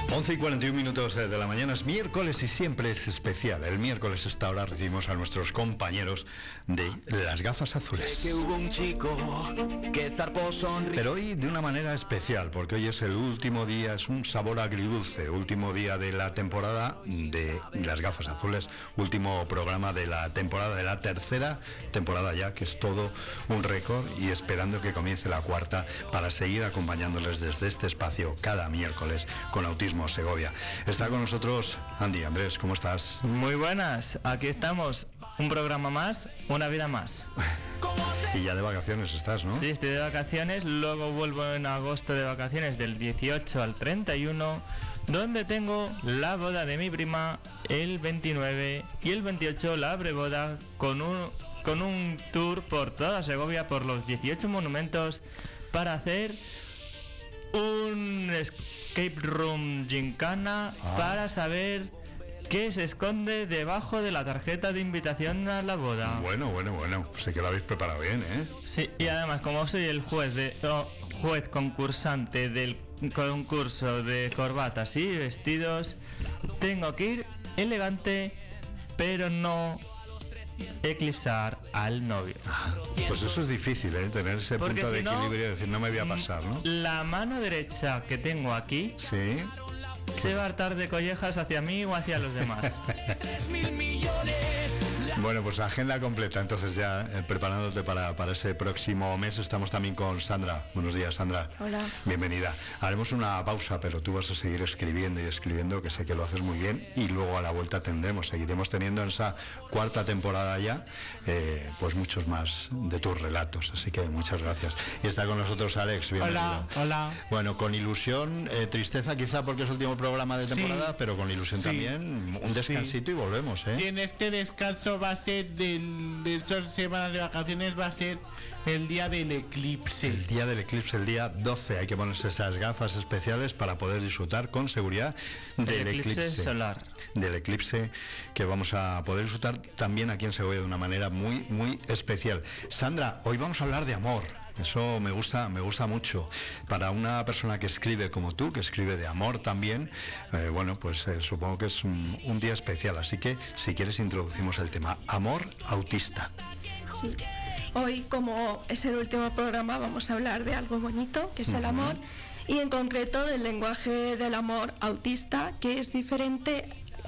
11:41 de la mañana, es miércoles y siempre es especial. El miércoles a esta hora recibimos a nuestros compañeros de Las Gafas Azules. Sé que hubo un chico que zarpó sonriendo. Pero hoy de una manera especial, porque hoy es el último día, es un sabor agridulce, último día de la temporada de Las Gafas Azules, último programa de la temporada, de la tercera temporada ya, que es todo un récord, y esperando que comience la cuarta para seguir acompañándoles desde este espacio cada miércoles con Autismo Segovia. Está con nosotros Andy. Andrés, ¿cómo estás? Muy buenas, aquí estamos, un programa más, una vida más. Y ya de vacaciones estás, ¿no? Sí, estoy de vacaciones, luego vuelvo en agosto de vacaciones del 18 al 31, donde tengo la boda de mi prima el 29 y el 28 la preboda con un tour por toda Segovia, por los 18 monumentos, para hacer un escape room gincana para saber qué se esconde debajo de la tarjeta de invitación a la boda. Bueno, sé que lo habéis preparado bien, ¿eh? Sí, y además, como soy el juez concursante del concurso de corbatas y vestidos, tengo que ir elegante, pero no eclipsar al novio. Pues eso es difícil, ¿eh? Tener ese Porque punto de si no, equilibrio y decir, no me voy a pasar, ¿no? La mano derecha que tengo aquí Sí. se va a hartar de collejas hacia mí o hacia los demás. 3.000 millones. Bueno, pues agenda completa, entonces ya preparándote para ese próximo mes. Estamos también con Sandra. Buenos días, Sandra. Hola. Bienvenida. Haremos una pausa, pero tú vas a seguir escribiendo y escribiendo, que sé que lo haces muy bien, y luego a la vuelta seguiremos teniendo en esa cuarta temporada ya, pues muchos más de tus relatos, así que muchas gracias. Y está con nosotros Alex, bienvenido. Hola. Bueno, con ilusión, tristeza quizá porque es el último programa de temporada, Sí. pero con ilusión Sí. también, un descansito y volvemos, ¿eh? Y en este descanso va a ser de esas semanas de vacaciones, va a ser el día del eclipse. El día del eclipse, el día 12, hay que ponerse esas gafas especiales para poder disfrutar con seguridad del eclipse solar. Del eclipse que vamos a poder disfrutar también aquí en Segovia de una manera muy, muy especial. Sandra, hoy vamos a hablar de amor. Eso me gusta mucho. Para una persona que escribe como tú, que escribe de amor también, supongo que es un día especial. Así que, si quieres, introducimos el tema amor autista. Sí. Hoy, como es el último programa, vamos a hablar de algo bonito, que es el amor, y en concreto del lenguaje del amor autista, que es diferente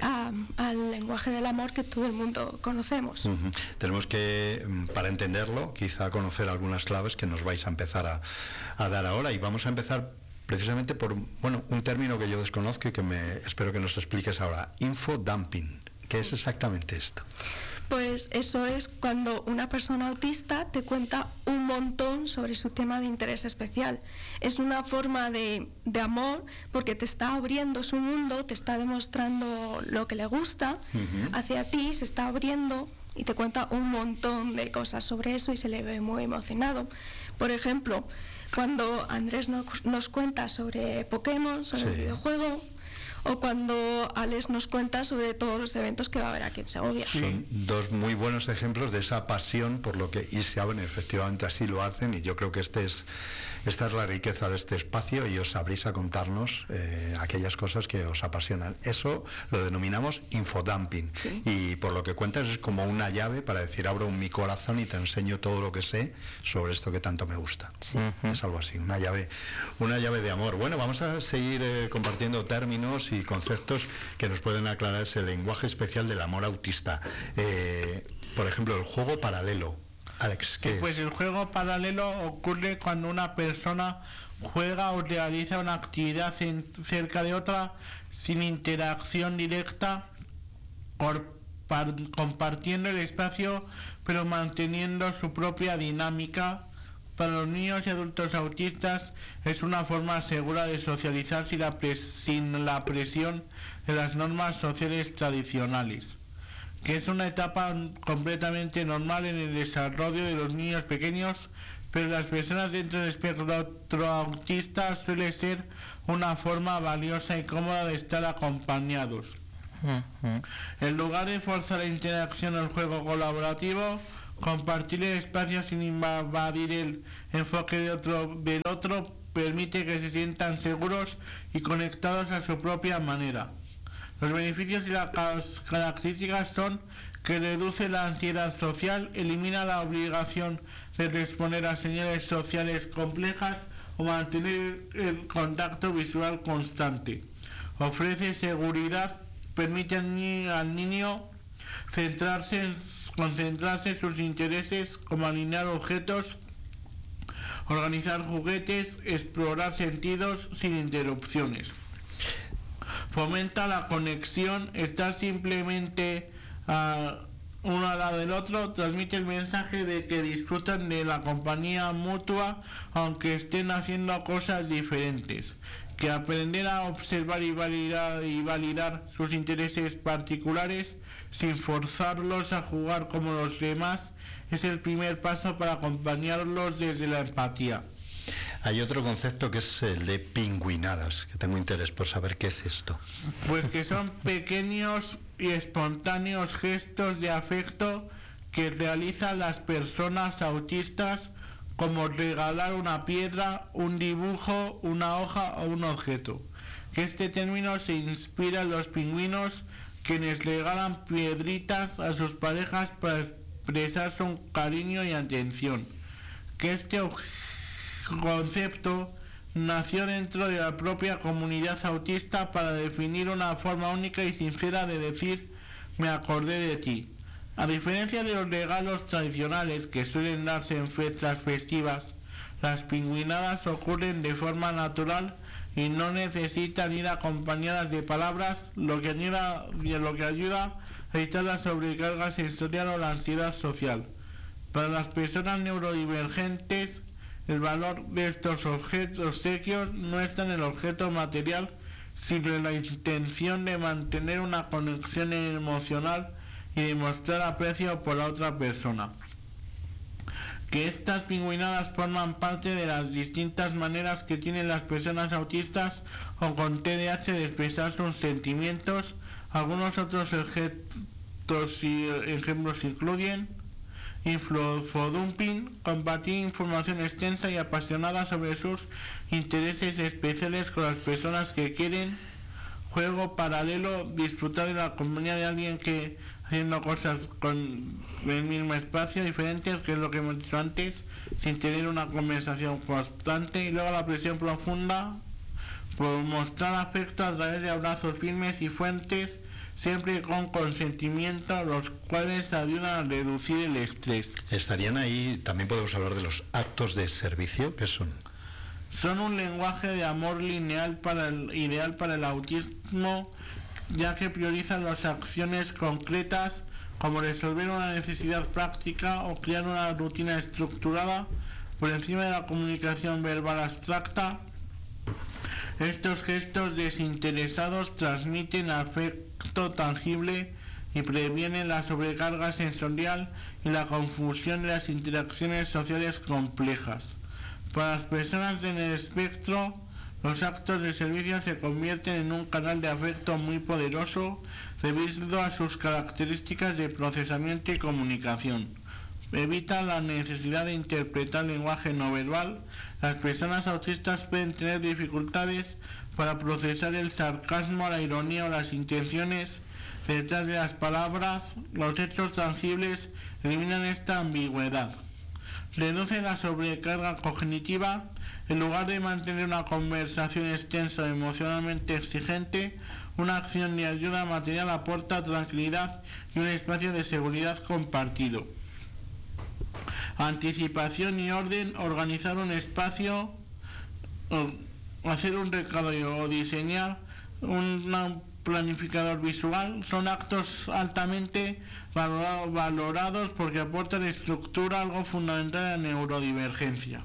al lenguaje del amor que todo el mundo conocemos. Tenemos que, para entenderlo, quizá conocer algunas claves que nos vais a empezar a dar ahora, y vamos a empezar precisamente por un término que yo desconozco y que espero que nos expliques ahora: infodumping. ¿Qué es exactamente esto? Pues eso es cuando una persona autista te cuenta un montón sobre su tema de interés especial. Es una forma de amor porque te está abriendo su mundo, te está demostrando lo que le gusta hacia ti, se está abriendo y te cuenta un montón de cosas sobre eso y se le ve muy emocionado. Por ejemplo, cuando Andrés nos cuenta sobre Pokémon, sobre el videojuego, o cuando Alex nos cuenta sobre todos los eventos que va a haber aquí en Segovia. Son dos muy buenos ejemplos de esa pasión por lo que saben, efectivamente así lo hacen, y yo creo que esta es la riqueza de este espacio, y os abrís a contarnos aquellas cosas que os apasionan. Eso lo denominamos infodumping, y por lo que cuentas es como una llave para decir: abro mi corazón y te enseño todo lo que sé sobre esto que tanto me gusta. Es algo así, una llave de amor. Bueno, vamos a seguir compartiendo términos y conceptos que nos pueden aclarar ese lenguaje especial del amor autista. Por ejemplo, el juego paralelo. Alex, ¿qué es? Pues el juego paralelo ocurre cuando una persona juega o realiza una actividad cerca de otra sin interacción directa, compartiendo el espacio pero manteniendo su propia dinámica. Para los niños y adultos autistas es una forma segura de socializar sin la presión de las normas sociales tradicionales, que es una etapa completamente normal en el desarrollo de los niños pequeños, pero las personas dentro del espectro autista suele ser una forma valiosa y cómoda de estar acompañados. En lugar de forzar la interacción o el juego colaborativo, compartir el espacio sin invadir el enfoque del otro permite que se sientan seguros y conectados a su propia manera. Los beneficios y las características son que reduce la ansiedad social, elimina la obligación de responder a señales sociales complejas o mantener el contacto visual constante. Ofrece seguridad, permite al niño concentrarse en sus intereses, como alinear objetos, organizar juguetes, explorar sentidos sin interrupciones. Fomenta la conexión, estar simplemente uno al lado del otro, transmite el mensaje de que disfrutan de la compañía mutua aunque estén haciendo cosas diferentes, que aprender a observar y validar sus intereses particulares sin forzarlos a jugar como los demás es el primer paso para acompañarlos desde la empatía. Hay otro concepto que es el de pingüinadas, que tengo interés por saber qué es esto. Pues que son pequeños y espontáneos gestos de afecto que realizan las personas autistas, como regalar una piedra, un dibujo, una hoja o un objeto. Este término se inspira en los pingüinos, quienes regalan piedritas a sus parejas para expresar su cariño y atención. Que este concepto nació dentro de la propia comunidad autista para definir una forma única y sincera de decir «me acordé de ti». A diferencia de los regalos tradicionales que suelen darse en fechas festivas, las pingüinadas ocurren de forma natural y no necesitan ir acompañadas de palabras, lo que ayuda a evitar la sobrecarga sensorial o la ansiedad social. Para las personas neurodivergentes, el valor de estos obsequios no está en el objeto material, sino en la intención de mantener una conexión emocional y demostrar aprecio por la otra persona. Que estas pingüinadas forman parte de las distintas maneras que tienen las personas autistas o con TDAH de expresar sus sentimientos. Algunos otros ejemplos incluyen infodumping, compartir información extensa y apasionada sobre sus intereses especiales con las personas que quieren, juego paralelo, disfrutar de la compañía de alguien que haciendo cosas con el mismo espacio diferentes, que es lo que hemos dicho antes, sin tener una conversación constante. Y luego la presión profunda, por mostrar afecto a través de abrazos firmes y fuertes, siempre con consentimiento, los cuales ayudan a reducir el estrés. Estarían ahí, también podemos hablar de los actos de servicio, ¿qué son? Son un lenguaje de amor lineal ideal para el autismo, ya que priorizan las acciones concretas, como resolver una necesidad práctica o crear una rutina estructurada, por encima de la comunicación verbal abstracta. Estos gestos desinteresados transmiten afecto tangible y previenen la sobrecarga sensorial y la confusión de las interacciones sociales complejas. Para las personas en el espectro, los actos de servicio se convierten en un canal de afecto muy poderoso debido a sus características de procesamiento y comunicación. Evitan la necesidad de interpretar lenguaje no verbal. Las personas autistas pueden tener dificultades para procesar el sarcasmo, la ironía o las intenciones detrás de las palabras. Los hechos tangibles eliminan esta ambigüedad. Reduce la sobrecarga cognitiva. En lugar de mantener una conversación extensa o emocionalmente exigente, una acción de ayuda material aporta tranquilidad y un espacio de seguridad compartido. Anticipación y orden, organizar un espacio, hacer un recado o diseñar un planificador visual son actos altamente valorados porque aportan estructura, algo fundamental en la neurodivergencia.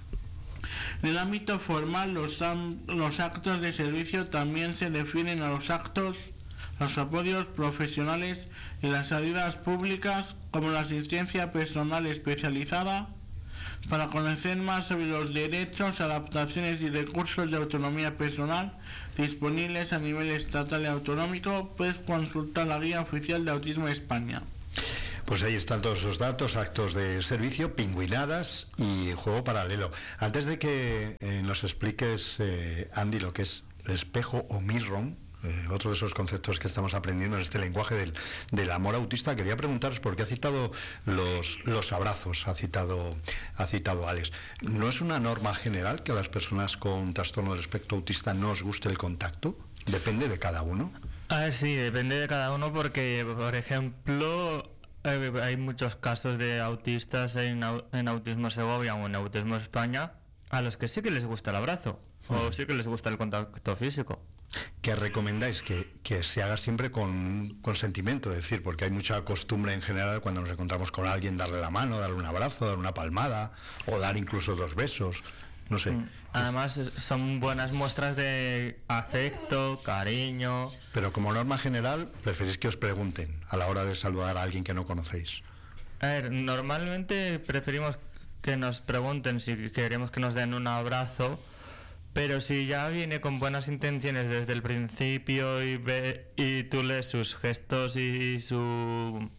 En el ámbito formal, los actos de servicio también se definen a los apoyos profesionales y las ayudas públicas, como la asistencia personal especializada. Para conocer más sobre los derechos, adaptaciones y recursos de autonomía personal disponibles a nivel estatal y autonómico, puedes consultar la Guía Oficial de Autismo España. Pues ahí están todos esos datos, actos de servicio, pingüinadas y juego paralelo. Antes de que nos expliques, Andy, lo que es el espejo o mirror, otro de esos conceptos que estamos aprendiendo en este lenguaje del amor autista, quería preguntaros por qué ha citado los abrazos, ha citado Alex. ¿No es una norma general que a las personas con trastorno del espectro autista no os guste el contacto? ¿Depende de cada uno? A ver, sí, depende de cada uno porque, por ejemplo, hay muchos casos de autistas en Autismo Segovia o en Autismo España a los que sí que les gusta el abrazo o sí que les gusta el contacto físico. ¿Qué recomendáis? Que se haga siempre con consentimiento, es decir, porque hay mucha costumbre en general cuando nos encontramos con alguien darle la mano, darle un abrazo, dar una palmada o dar incluso 2 besos, no sé. Además son buenas muestras de afecto, cariño. Pero como norma general, preferís que os pregunten a la hora de saludar a alguien que no conocéis. A ver, normalmente preferimos que nos pregunten si queremos que nos den un abrazo. Pero si ya viene con buenas intenciones desde el principio y tú lees sus gestos y su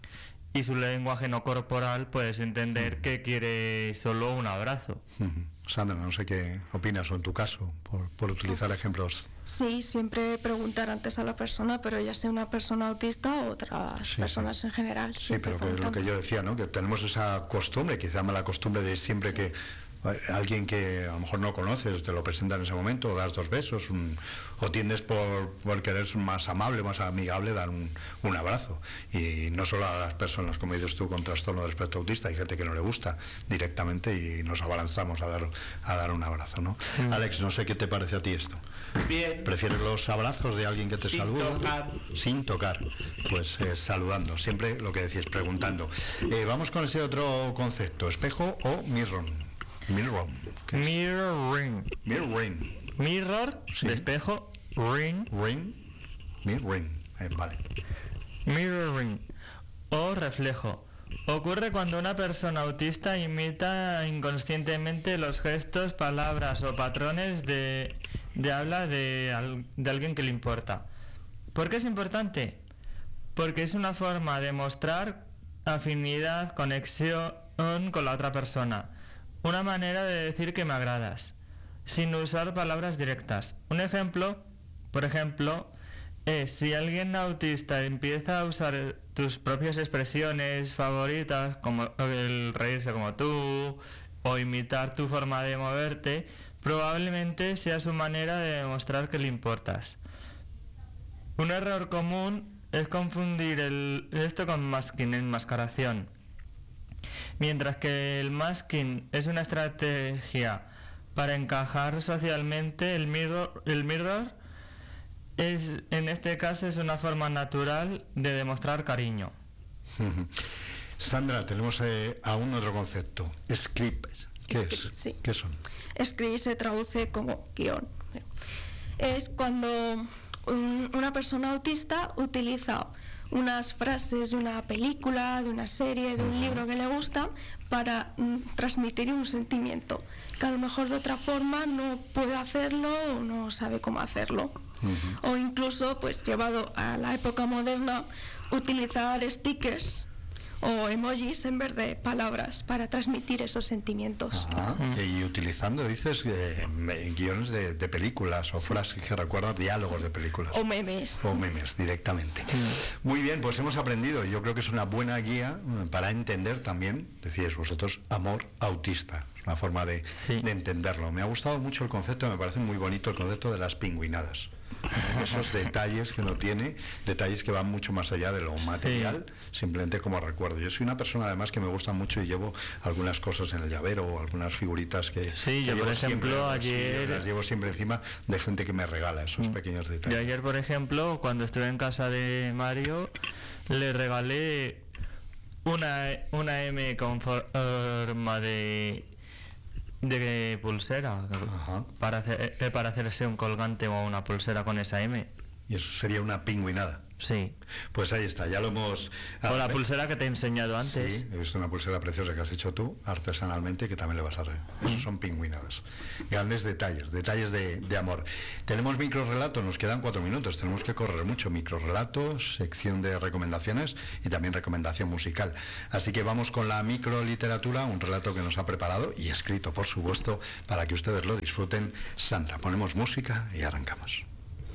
lenguaje no corporal, puedes entender que quiere solo un abrazo. Sandra, no sé qué opinas o en tu caso, por utilizar ejemplos. Sí, siempre preguntar antes a la persona, pero ya sea una persona autista o otras personas en general. Sí, pero que es lo que yo decía, ¿no? Que tenemos esa costumbre, quizá mala costumbre de siempre que alguien que a lo mejor no conoces te lo presenta en ese momento, o das 2 besos, o tiendes por querer ser más amable, más amigable, dar un abrazo. Y no solo a las personas, como dices tú, con trastorno del espectro autista, hay gente que no le gusta directamente y nos abalanzamos a dar un abrazo, ¿no? Alex, no sé qué te parece a ti esto. Bien. ¿Prefieres los abrazos de alguien que te saluda? Tocar. Sin tocar. Pues saludando, siempre lo que decís, preguntando. Vamos con ese otro concepto, espejo o mirror. Mirror. Mirroring. Mirroring. Mirror, Sí. de espejo, ring. Ring. Mirroring. Vale. Mirroring o reflejo. Ocurre cuando una persona autista imita inconscientemente los gestos, palabras o patrones de habla de alguien que le importa. ¿Por qué es importante? Porque es una forma de mostrar afinidad, conexión con la otra persona. Una manera de decir que me agradas, sin usar palabras directas. Un ejemplo, por ejemplo, es si alguien autista empieza a usar tus propias expresiones favoritas, como el reírse como tú, o imitar tu forma de moverte, probablemente sea su manera de demostrar que le importas. Un error común es confundir esto con masking, enmascaración. Mientras que el masking es una estrategia para encajar socialmente, el mirror en este caso es una forma natural de demostrar cariño. Sandra, tenemos aún otro concepto, script. ¿Qué es? Sí. ¿Qué son? Script se traduce como guión. Es cuando una persona autista utiliza unas frases de una película, de una serie, de un libro que le gusta para transmitir un sentimiento que a lo mejor de otra forma no puede hacerlo o no sabe cómo hacerlo. O incluso, pues llevado a la época moderna, utilizar stickers o emojis en vez de palabras para transmitir esos sentimientos. Y utilizando, dices, guiones de películas o frases que recuerdan diálogos de películas. O memes. O memes directamente. Muy bien, pues hemos aprendido. Yo creo que es una buena guía para entender también, decíais vosotros, amor autista. Es una forma de entenderlo. Me ha gustado mucho el concepto, me parece muy bonito el concepto de las pingüinadas. Esos detalles que no tiene, detalles que van mucho más allá de lo material, simplemente como recuerdo. Yo soy una persona además que me gusta mucho y llevo algunas cosas en el llavero o algunas figuritas que yo por ejemplo ayer las llevo siempre encima de gente que me regala esos pequeños detalles. Yo ayer, por ejemplo, cuando estuve en casa de Mario, le regalé una M con forma de pulsera. Para hacerse un colgante o una pulsera con esa M. Y eso sería una pingüinada. Sí. Pues ahí está, ya lo hemos... O la pulsera que te he enseñado antes. Sí, he visto una pulsera preciosa que has hecho tú artesanalmente, que también le vas a hacer. Esos son pingüinadas. Grandes detalles de amor. Tenemos microrelato, nos quedan 4 minutos, tenemos que correr mucho. Microrelato, sección de recomendaciones y también recomendación musical. Así que vamos con la microliteratura, un relato que nos ha preparado y escrito, por supuesto, para que ustedes lo disfruten. Sandra, ponemos música y arrancamos.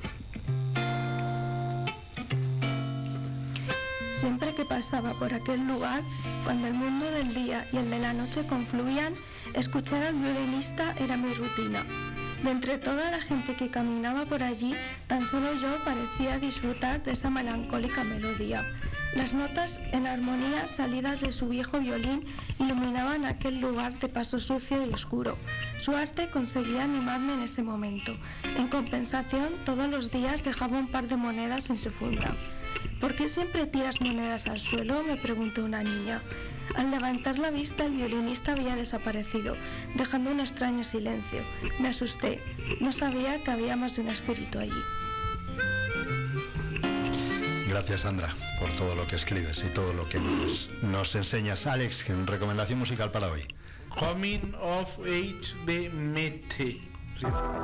Siempre que pasaba por aquel lugar, cuando el mundo del día y el de la noche confluían, escuchar al violinista era mi rutina. De entre toda la gente que caminaba por allí, tan solo yo parecía disfrutar de esa melancólica melodía. Las notas en armonía salidas de su viejo violín iluminaban aquel lugar de paso sucio y oscuro. Su arte conseguía animarme en ese momento. En compensación, todos los días dejaba un par de monedas en su funda. ¿Por qué siempre tiras monedas al suelo?, me preguntó una niña. Al levantar la vista, el violinista había desaparecido, dejando un extraño silencio. Me asusté. No sabía que había más de un espíritu allí. Gracias, Sandra, por todo lo que escribes y todo lo que nos enseñas. Alex, recomendación musical para hoy. Coming of Age de Mete. Sí.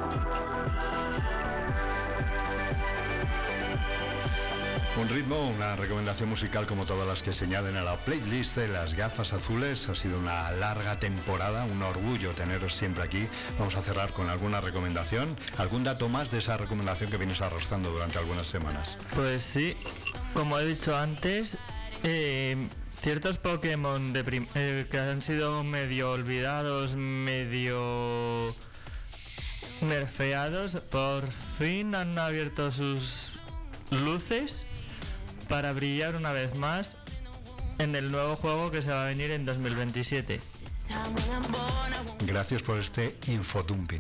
Un ritmo, una recomendación musical como todas las que se añaden a la playlist de Las Gafas Azules. Ha sido una larga temporada, un orgullo teneros siempre aquí. Vamos a cerrar con alguna recomendación. ¿Algún dato más de esa recomendación que vienes arrastrando durante algunas semanas? Pues sí, como he dicho antes, ciertos Pokémon que han sido medio olvidados, medio nerfeados, por fin han abierto sus luces para brillar una vez más en el nuevo juego que se va a venir en 2027. Gracias por este infodumping.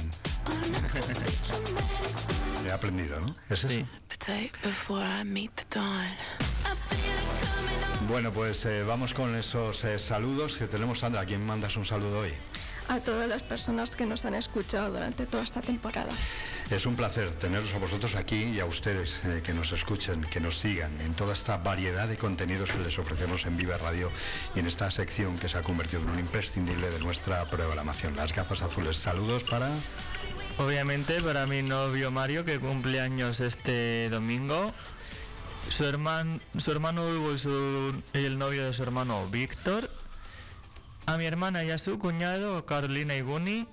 He aprendido, ¿no? ¿Es sí. Eso? Bueno, pues vamos con esos saludos que tenemos. Sandra, ¿a quién mandas un saludo hoy? A todas las personas que nos han escuchado durante toda esta temporada. Es un placer teneros a vosotros aquí y a ustedes que nos escuchen, que nos sigan en toda esta variedad de contenidos que les ofrecemos en Vive Radio y en esta sección que se ha convertido en un imprescindible de nuestra programación. Las Gafas Azules. Saludos para... Obviamente para mi novio Mario, que cumple años este domingo, su hermano Hugo y el novio de su hermano Víctor, a mi hermana y a su cuñado Carolina y Guni,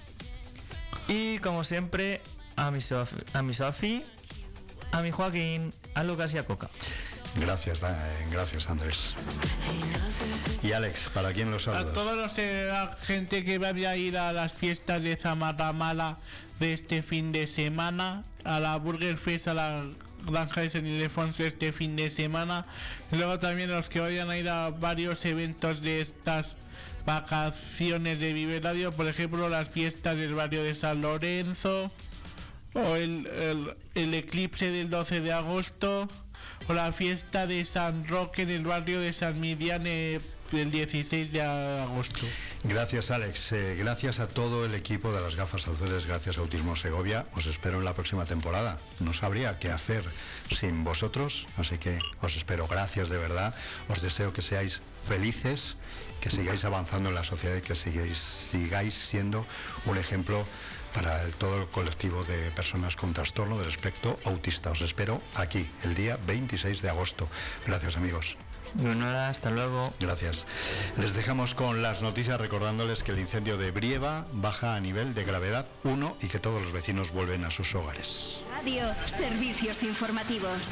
y como siempre a mi Sofi, a mi Joaquín, a Lucas y a Coca. Gracias Andrés. Y Alex, ¿para quién los saludos? A toda la gente que vaya a ir a las fiestas de Zamaramala de este fin de semana, a la Burger Fest, a la Granja de San Ildefonso este fin de semana, y luego también a los que vayan a ir a varios eventos de estas vacaciones de Vive Radio, por ejemplo las fiestas del barrio de San Lorenzo, o el eclipse del 12 de agosto, o la fiesta de San Roque en el barrio de San Millán el 16 de agosto. Gracias Alex, gracias a todo el equipo de Las Gafas Azules, gracias a Autismo Segovia. Os espero en la próxima temporada. No sabría qué hacer sin vosotros, así que os espero. Gracias de verdad. Os deseo que seáis felices, que sigáis avanzando en la sociedad y que sigáis siendo un ejemplo para todo el colectivo de personas con trastorno del espectro autista. Os espero aquí el día 26 de agosto. Gracias amigos. Bueno, hasta luego. Gracias. Les dejamos con las noticias recordándoles que el incendio de Brieva baja a nivel de gravedad 1 y que todos los vecinos vuelven a sus hogares. Radio, servicios informativos.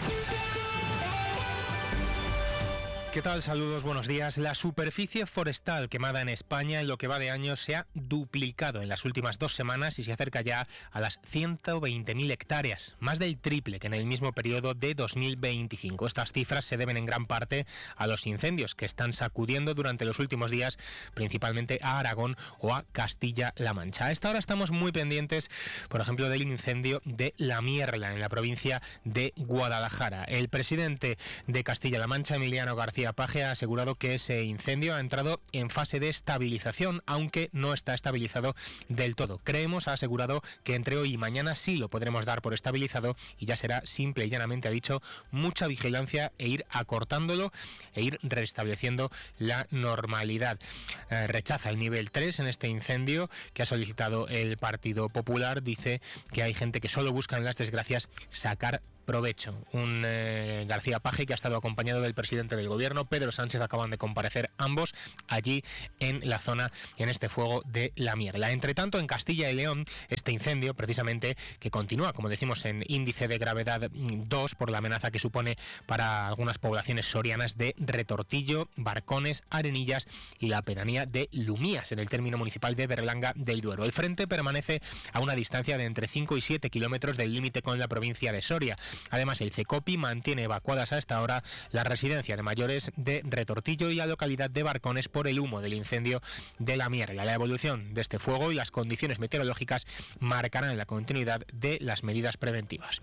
¿Qué tal? Saludos, buenos días. La superficie forestal quemada en España en lo que va de año se ha duplicado en las últimas 2 semanas y se acerca ya a las 120.000 hectáreas, más del triple que en el mismo periodo de 2025. Estas cifras se deben en gran parte a los incendios que están sacudiendo durante los últimos días, principalmente a Aragón o a Castilla-La Mancha. A esta hora estamos muy pendientes, por ejemplo, del incendio de La Mierla en la provincia de Guadalajara. El presidente de Castilla-La Mancha, Emiliano García García Page ha asegurado que ese incendio ha entrado en fase de estabilización, aunque no está estabilizado del todo. Creemos, ha asegurado, que entre hoy y mañana sí lo podremos dar por estabilizado y ya será simple y llanamente, ha dicho, mucha vigilancia e ir acortándolo e ir restableciendo la normalidad. Rechaza el nivel 3 en este incendio que ha solicitado el Partido Popular. Dice que hay gente que solo busca en las desgracias sacar provecho. Un García Page que ha estado acompañado del presidente del gobierno, Pedro Sánchez, acaban de comparecer ambos allí en la zona, en este fuego de la Mierla. Entre tanto, en Castilla y León, este incendio, precisamente, que continúa, como decimos, en índice de gravedad 2 por la amenaza que supone para algunas poblaciones sorianas de Retortillo, Barcones, Arenillas y la pedanía de Lumías, en el término municipal de Berlanga del Duero. El frente permanece a una distancia de entre 5 y 7 kilómetros del límite con la provincia de Soria. Además, el CECOPI mantiene evacuadas a esta hora la residencia de mayores de Retortillo y la localidad de Barcones por el humo del incendio de la Mierla. La evolución de este fuego y las condiciones meteorológicas marcarán la continuidad de las medidas preventivas.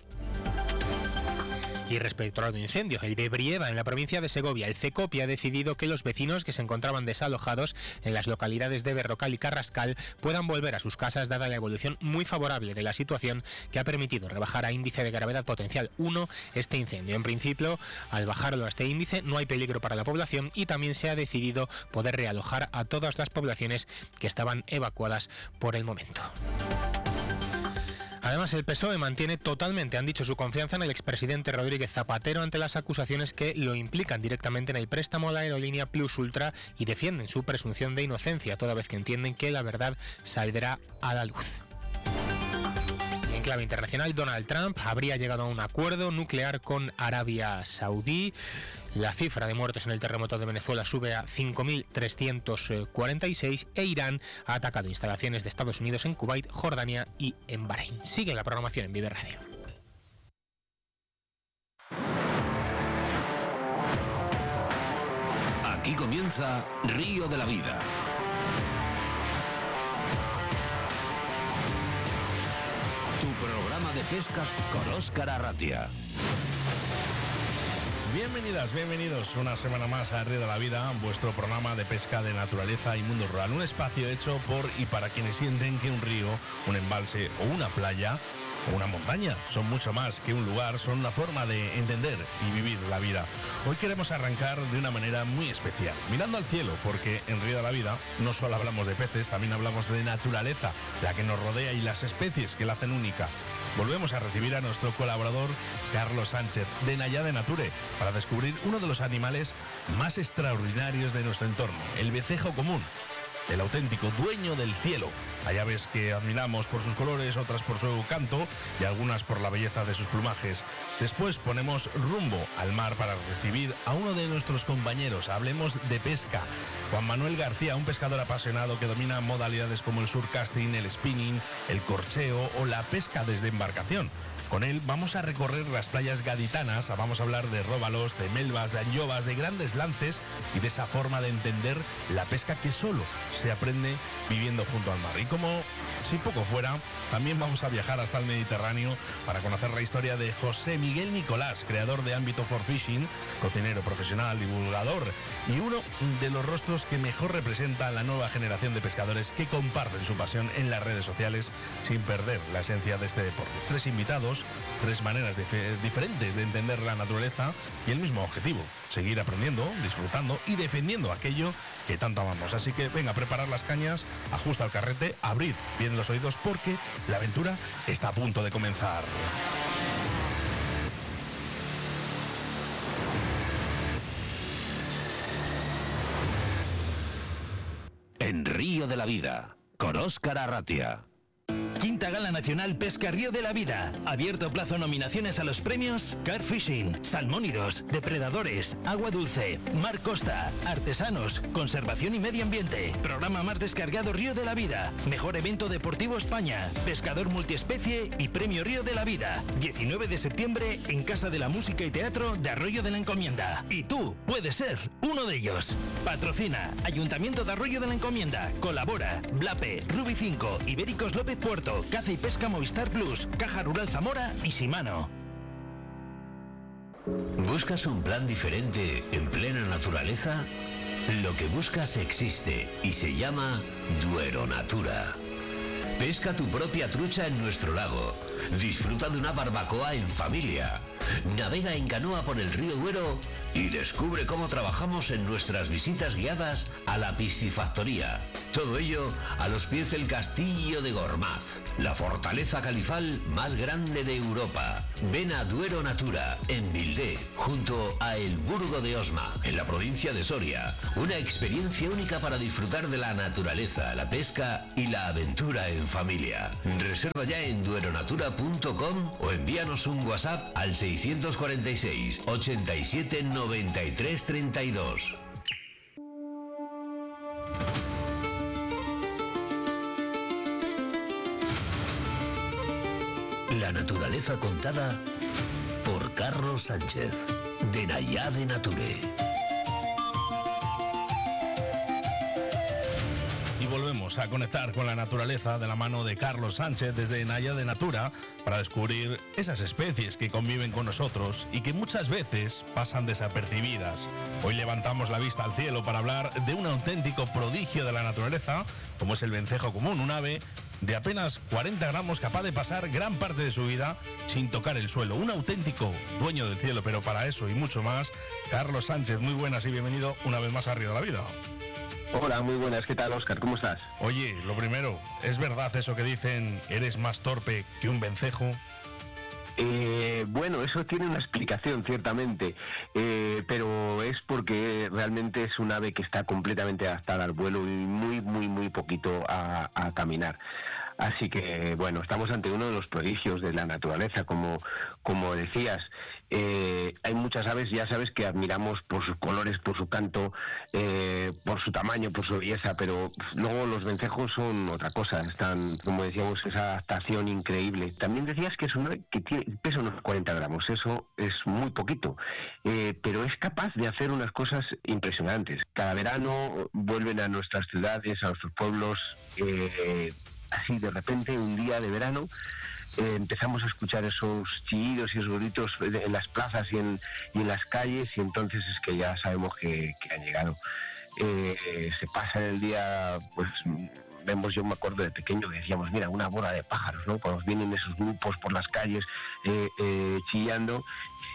Y respecto al incendio, el de Brieva, en la provincia de Segovia, el CECOPI ha decidido que los vecinos que se encontraban desalojados en las localidades de Berrocal y Carrascal puedan volver a sus casas, dada la evolución muy favorable de la situación que ha permitido rebajar a índice de gravedad potencial 1 este incendio. En principio, al bajarlo a este índice, no hay peligro para la población y también se ha decidido poder realojar a todas las poblaciones que estaban evacuadas por el momento. Además, el PSOE mantiene totalmente, han dicho, su confianza en el expresidente Rodríguez Zapatero ante las acusaciones que lo implican directamente en el préstamo a la aerolínea Plus Ultra y defienden su presunción de inocencia, toda vez que entienden que la verdad saldrá a la luz. En clave internacional, Donald Trump habría llegado a un acuerdo nuclear con Arabia Saudí. La cifra de muertos en el terremoto de Venezuela sube a 5.346 e Irán ha atacado instalaciones de Estados Unidos en Kuwait, Jordania y en Bahrein. Sigue la programación en Vive Radio. Aquí comienza Río de la Vida. Tu programa de pesca con Óscar Arratia. Bienvenidas, bienvenidos una semana más a Río de la Vida, vuestro programa de pesca de naturaleza y mundo rural. Un espacio hecho por y para quienes sienten que un río, un embalse o una playa o una montaña son mucho más que un lugar, son una forma de entender y vivir la vida. Hoy queremos arrancar de una manera muy especial, mirando al cielo, porque en Río de la Vida no solo hablamos de peces, también hablamos de naturaleza, la que nos rodea y las especies que la hacen única. Volvemos a recibir a nuestro colaborador Carlos Sánchez de Nayade Nature para descubrir uno de los animales más extraordinarios de nuestro entorno, el vencejo común, el auténtico dueño del cielo. Hay aves que admiramos por sus colores, otras por su canto y algunas por la belleza de sus plumajes. Después ponemos rumbo al mar para recibir a uno de nuestros compañeros. Hablemos de pesca. Juan Manuel García, un pescador apasionado que domina modalidades como el surcasting, el spinning, el corcheo o la pesca desde embarcación. Con él vamos a recorrer las playas gaditanas, vamos a hablar de róbalos, de melvas, de anllovas, de grandes lances y de esa forma de entender la pesca que solo se aprende viviendo junto al mar. Y como si poco fuera, también vamos a viajar hasta el Mediterráneo para conocer la historia de José Miguel Nicolás, creador de Ámbito for Fishing, cocinero profesional, divulgador y uno de los rostros que mejor representa a la nueva generación de pescadores que comparten su pasión en las redes sociales sin perder la esencia de este deporte. 3 invitados, 3 maneras diferentes de entender la naturaleza y el mismo objetivo: seguir aprendiendo, disfrutando y defendiendo aquello que tanto amamos. Así que venga a preparar las cañas, ajusta el carrete, abrid bien los oídos porque la aventura está a punto de comenzar. En Río de la Vida, con Óscar Arratia. Quinta Gala Nacional Pesca Río de la Vida. Abierto plazo nominaciones a los premios Car Fishing, Salmónidos, Depredadores, Agua Dulce, Mar Costa, Artesanos, Conservación y Medio Ambiente. Programa más descargado Río de la Vida. Mejor evento deportivo España. Pescador multiespecie y Premio Río de la Vida. 19 de septiembre en Casa de la Música y Teatro de Arroyo de la Encomienda. Y tú puedes ser uno de ellos. Patrocina Ayuntamiento de Arroyo de la Encomienda. Colabora Blape, Rubi 5, Ibéricos López Puerto, Caza y Pesca Movistar Plus, Caja Rural Zamora y Shimano. ¿Buscas un plan diferente en plena naturaleza? Lo que buscas existe y se llama Duero Natura. Pesca tu propia trucha en nuestro lago. Disfruta de una barbacoa en familia. Navega en canoa por el río Duero y descubre cómo trabajamos en nuestras visitas guiadas a la piscifactoría. Todo ello a los pies del Castillo de Gormaz, la fortaleza califal más grande de Europa. Ven a Duero Natura, en Vildé, junto a El Burgo de Osma, en la provincia de Soria. Una experiencia única para disfrutar de la naturaleza, la pesca y la aventura en familia. Reserva ya en dueronatura.com o envíanos un WhatsApp al 646 87 93 32. La naturaleza contada por Carlos Sánchez, de Nayá de Nature. Y volvemos a conectar con la naturaleza de la mano de Carlos Sánchez desde Nayá de Natura para descubrir esas especies que conviven con nosotros y que muchas veces pasan desapercibidas. Hoy levantamos la vista al cielo para hablar de un auténtico prodigio de la naturaleza, como es el vencejo común, un ave de apenas 40 gramos capaz de pasar gran parte de su vida sin tocar el suelo. Un auténtico dueño del cielo, pero para eso y mucho más, Carlos Sánchez, muy buenas y bienvenido una vez más a Río de la Vida. Hola, muy buenas. ¿Qué tal, Óscar? ¿Cómo estás? Oye, lo primero, ¿es verdad eso que dicen, eres más torpe que un vencejo? Bueno, eso tiene una explicación, ciertamente, pero es porque realmente es un ave que está completamente adaptada al vuelo y muy poquito a caminar. Así que, bueno, estamos ante uno de los prodigios de la naturaleza, como decías. Hay muchas aves, ya sabes, que admiramos por sus colores, por su canto, por su tamaño, por su belleza, pero luego los vencejos son otra cosa. Están, como decíamos, esa adaptación increíble. También decías que es un ave que pesa unos 40 gramos, eso es muy poquito, pero es capaz de hacer unas cosas impresionantes. Cada verano vuelven a nuestras ciudades, a nuestros pueblos, así de repente, un día de verano, empezamos a escuchar esos chillidos y esos gritos en las plazas y en las calles, y entonces es que ya sabemos que han llegado. Se pasa el día, pues vemos, yo me acuerdo de pequeño que decíamos, mira, una bola de pájaros, ¿no? Cuando vienen esos grupos por las calles chillando.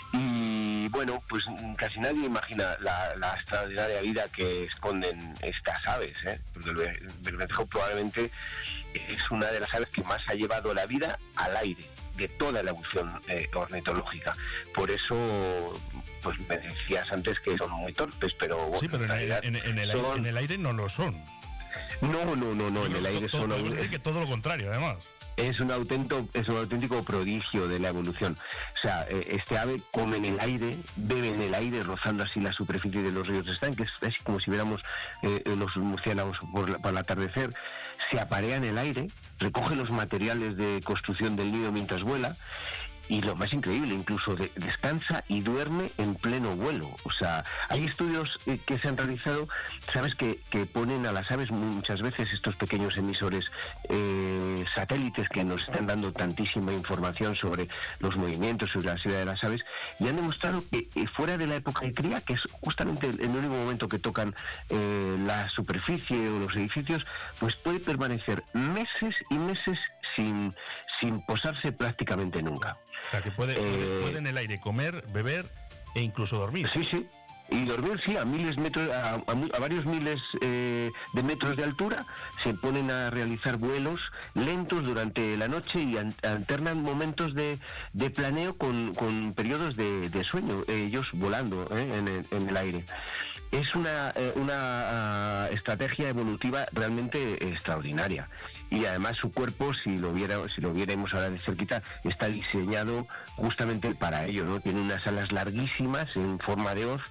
Y bueno, pues casi nadie imagina la extraordinaria vida que esconden estas aves, porque el vencejo probablemente es una de las aves que más ha llevado la vida al aire de toda la evolución ornitológica. Por eso, pues me decías antes que son muy torpes, pero bueno, sí, pero en el aire no lo son. No, en el aire son... que todo lo contrario, además. Es un auténtico prodigio de la evolución. O sea, este ave come en el aire, bebe en el aire, rozando así la superficie de los ríos de estanques, es como si viéramos los murciélagos por el atardecer. Se aparea en el aire, recoge los materiales de construcción del nido mientras vuela, y lo más increíble, incluso descansa y duerme en pleno vuelo. O sea, hay estudios que se han realizado, sabes, que ponen a las aves muchas veces estos pequeños emisores satélites que nos están dando tantísima información sobre los movimientos, sobre la vida de las aves, y han demostrado que fuera de la época de cría, que es justamente el único momento que tocan la superficie o los edificios, pues puede permanecer meses y meses sin posarse prácticamente nunca. O sea, que puede en el aire comer, beber e incluso dormir. Sí. Y dormir, sí, a varios miles de metros de altura. Se ponen a realizar vuelos lentos durante la noche y alternan momentos de planeo con periodos de sueño, ellos volando en el aire. Es una estrategia evolutiva realmente extraordinaria, y además su cuerpo, si lo viéramos ahora de cerquita, está diseñado justamente para ello, ¿no? Tiene unas alas larguísimas en forma de hoz,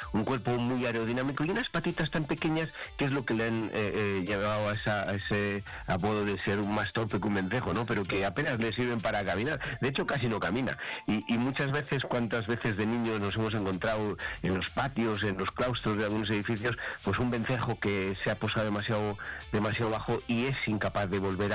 un cuerpo muy aerodinámico y unas patitas tan pequeñas, que es lo que le han llevado a ese apodo de ser más torpe que un vencejo, ¿no? Pero que apenas le sirven para caminar. De hecho, casi no camina. Y muchas veces, cuántas veces de niños nos hemos encontrado en los patios, en los claustros de algunos edificios, pues un vencejo que se ha posado demasiado bajo y es incapaz de volver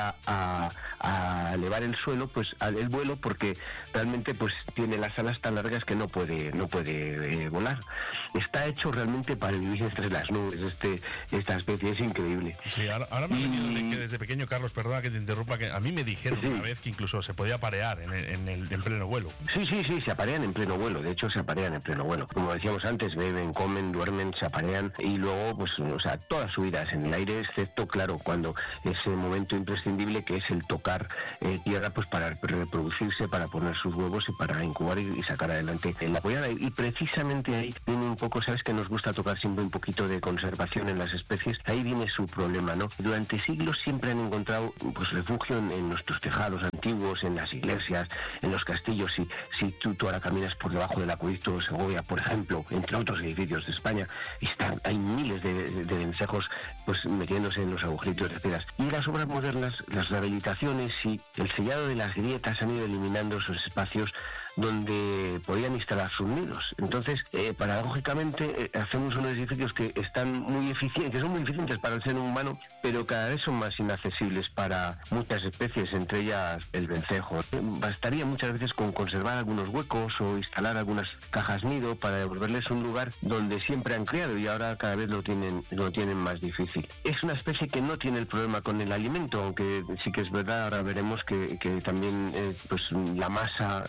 a elevar el vuelo, porque realmente pues tiene las alas tan largas que no puede volar. Está hecho realmente para vivir entre las nubes. Esta especie es increíble. Sí, ahora me ha venido que desde pequeño, Carlos, perdona que te interrumpa, que a mí me dijeron una vez que incluso se podía aparear en pleno vuelo. Sí, se aparean en pleno vuelo. De hecho, se aparean en pleno vuelo. Como decíamos antes, beben, comen, duermen, se aparean y luego, pues, toda su vida es en el aire, excepto, claro, cuando ese momento imprescindible que es el tocar tierra, pues para reproducirse, para poner sus huevos y para incubar y sacar adelante la pollada. Y precisamente ahí viene un poco, sabes que nos gusta tocar siempre un poquito de conservación en las especies, ahí viene su problema, ¿no? Durante siglos siempre han encontrado pues refugio en nuestros tejados antiguos, en las iglesias, en los castillos. Si tú ahora caminas por debajo del acueducto de Segovia, por ejemplo, entre otros edificios de España, hay miles de vencejos pues metiéndose en los agujeritos de piedras. Y las obras modernas, las rehabilitaciones y el sellado de las grietas han ido eliminando esos espacios donde podían instalar sus nidos. Entonces, paradójicamente, hacemos unos edificios que están muy eficientes, que son muy eficientes para el ser humano, pero cada vez son más inaccesibles para muchas especies, entre ellas el vencejo. Bastaría muchas veces con conservar algunos huecos o instalar algunas cajas nido para devolverles un lugar donde siempre han criado, y ahora cada vez lo tienen más difícil. Es una especie que no tiene el problema con el alimento, aunque sí que es verdad, ahora veremos que también pues la masa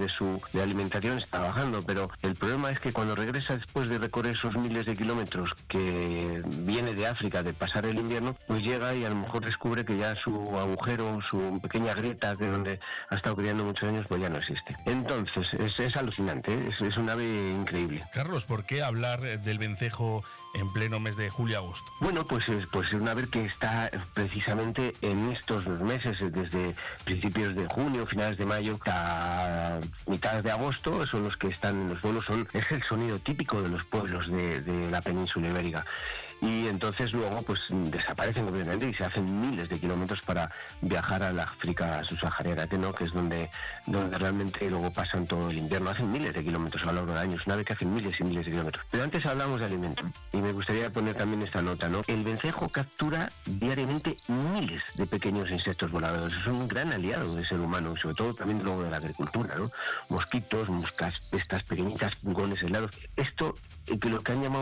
de alimentación está bajando, pero el problema es que cuando regresa después de recorrer esos miles de kilómetros que viene de África, de pasar el invierno, pues llega y a lo mejor descubre que ya su agujero, su pequeña grieta de donde ha estado criando muchos años, pues ya no existe. Entonces es alucinante, es un ave increíble. Carlos, ¿por qué hablar del vencejo en pleno mes de julio-agosto? Bueno, pues es una ave que está precisamente en estos meses, desde principios de junio, finales de mayo, hasta mitad de agosto, son los que están en los vuelos, es el sonido típico de los pueblos de la península ibérica. Y entonces luego pues desaparecen completamente y se hacen miles de kilómetros para viajar a la África subsahariana, ¿no? Que es donde realmente luego pasan todo el invierno. Hacen miles de kilómetros a lo largo del año, es una ave que hacen miles y miles de kilómetros. Pero antes hablamos de alimento y me gustaría poner también esta nota, ¿no? El vencejo captura diariamente miles de pequeños insectos voladores. Es un gran aliado del ser humano, sobre todo también luego de la agricultura, ¿no? Mosquitos, moscas, estas pequeñitas, pulgones, helados. Esto que lo que han llamado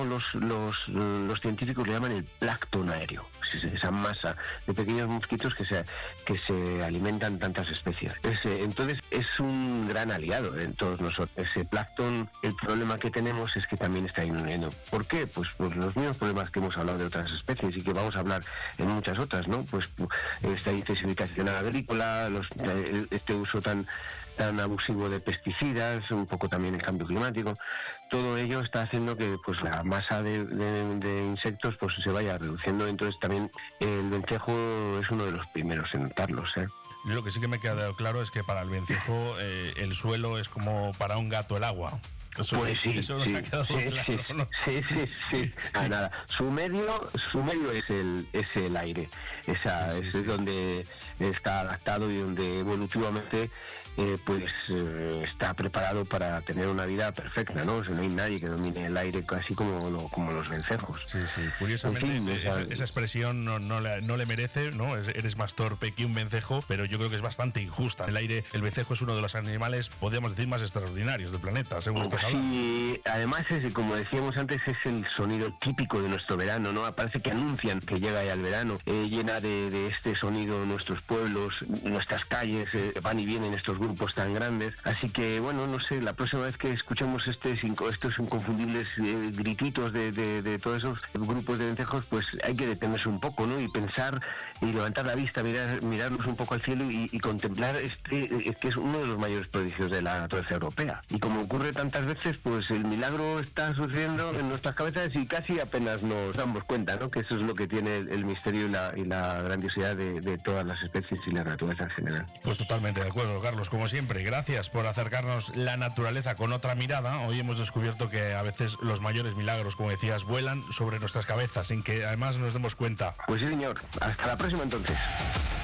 los científicos le llaman el plancton aéreo, esa masa de pequeños mosquitos que se alimentan tantas especies. Entonces es un gran aliado en todos nosotros. Ese plancton, el problema que tenemos es que también está disminuyendo. ¿Por qué? Pues por los mismos problemas que hemos hablado de otras especies y que vamos a hablar en muchas otras, ¿no? Pues esta intensificación agrícola, este uso tan abusivo de pesticidas, un poco también el cambio climático, todo ello está haciendo que pues la masa de insectos pues se vaya reduciendo. Entonces también el vencejo es uno de los primeros en notarlos, ¿eh? Lo que sí que me ha quedado claro es que para el vencejo el suelo es como para un gato el agua. Pues sí, eso nos ha quedado claro, ¿no? Sí. Nada. Su medio es el aire. Es donde está adaptado y donde evolutivamente está preparado para tener una vida perfecta, ¿no? O sea, no hay nadie que domine el aire casi como los vencejos. Sí. Curiosamente, en fin, esa expresión no le merece, ¿no? Eres más torpe que un vencejo, pero yo creo que es bastante injusta. El aire, el vencejo es uno de los animales, podríamos decir, más extraordinarios del planeta, según estás hablando. Sí, además, como decíamos antes, es el sonido típico de nuestro verano, ¿no? Parece que anuncian que llega ya el verano. Llena de este sonido nuestros pueblos, nuestras calles, van y vienen estos grupos tan grandes. Así que, bueno, no sé, la próxima vez que escuchemos estos inconfundibles grititos de todos esos grupos de vencejos, pues hay que detenerse un poco, ¿no? Y pensar levantar la vista, mirarnos un poco al cielo y contemplar que es uno de los mayores prodigios de la naturaleza europea. Y como ocurre tantas veces, pues el milagro está sucediendo en nuestras cabezas y casi apenas nos damos cuenta, ¿no? Que eso es lo que tiene el misterio y la grandiosidad de todas las especies y la naturaleza en general. Pues totalmente de acuerdo, Carlos, como siempre. Gracias por acercarnos la naturaleza con otra mirada. Hoy hemos descubierto que a veces los mayores milagros, como decías, vuelan sobre nuestras cabezas sin que además nos demos cuenta. Pues sí, señor. Hasta la próxima entonces.